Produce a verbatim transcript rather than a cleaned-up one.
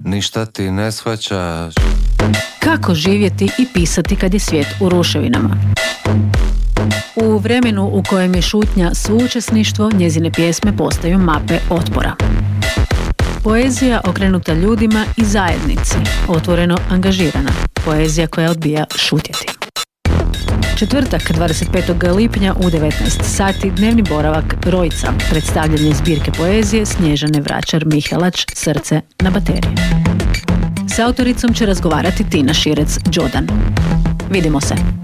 ništa ti ne shvaćaš. Kako živjeti i pisati kad je svijet u ruševinama? U vremenu u kojem je šutnja suučesništvo, njezine pjesme postaju mape otpora. Poezija okrenuta ljudima i zajednici, otvoreno angažirana. Poezija koja odbija šutjeti. Četvrtak, dvadeset petog lipnja u devetnaest sati, dnevni boravak Rojca, predstavljanje zbirke poezije Snježane Vračar-Mihelač, Srce na baterije. S autoricom će razgovarati Tina Širec-Đodan. Vidimo se!